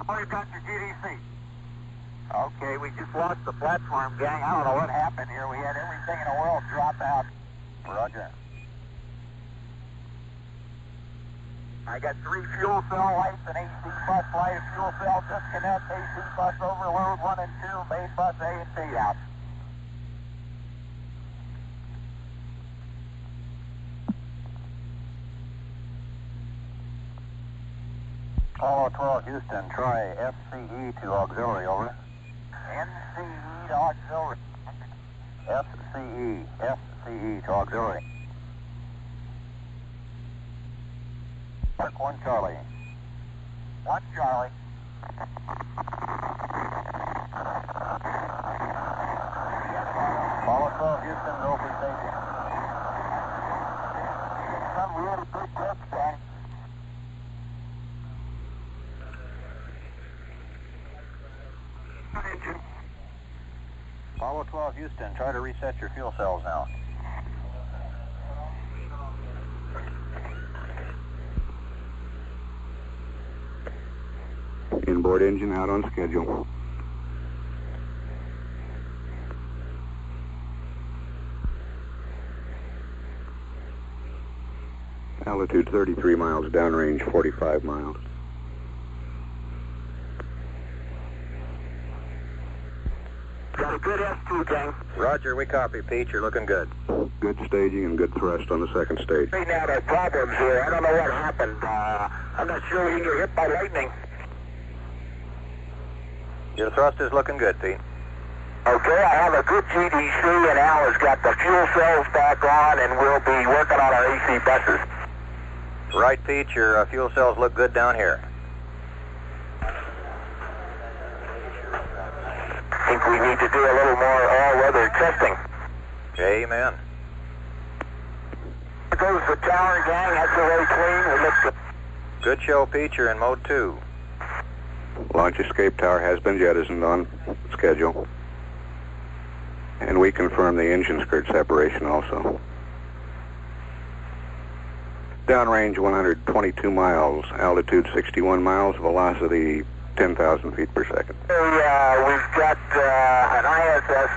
Oh, you got your GDC. Okay, we just lost the platform, gang. I don't know what happened here. We had everything in the world drop out. Roger. I got 3 fuel cell lights, an AC bus light, a fuel cell disconnect, AC bus overload, 1 and 2, main bus A and B out. Apollo 12 Houston, try FCE to auxiliary, over. NCE to auxiliary. FCE to auxiliary. Mark 1 Charlie. 1 Charlie. Apollo 12 Houston, go for safety. Some really good trips, gang. Apollo 12 Houston, try to reset your fuel cells now. Inboard engine out on schedule. Altitude 33 miles, downrange 45 miles. Got a good S2, gang. Roger, we copy, Pete. You're looking good. Good staging and good thrust on the second stage. Right now, there's problems here. I don't know what happened. I'm not sure we can get hit by lightning. Your thrust is looking good, Pete. Okay, I have a good GDC, and Al has got the fuel cells back on, and we'll be working on our AC buses. Right, Pete. Your fuel cells look good down here. I think we need to do a little more all-weather testing. Amen. There goes the tower, gang. That's already clean. We look good. Good show, Pete. You're in mode 2. Launch escape tower has been jettisoned on schedule. And we confirm the engine skirt separation also. Downrange 122 miles, altitude 61 miles, velocity 10,000 feet per second. We've got an ISS